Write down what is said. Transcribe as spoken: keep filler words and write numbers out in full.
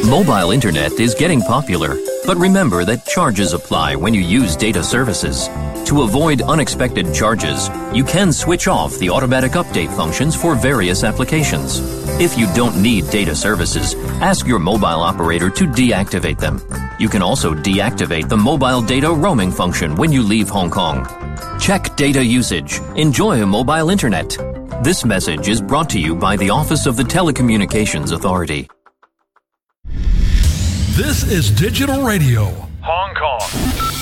Mobile internet is getting popular, but remember that charges apply when you use data services. To avoid unexpected charges, you can switch off the automatic update functions for various applications. If you don't need data services, ask your mobile operator to deactivate them. You can also deactivate the mobile data roaming function when you leave Hong Kong. Check data usage. Enjoy mobile internet. This message is brought to you by the Office of the Telecommunications Authority. This is Digital Radio, Hong Kong.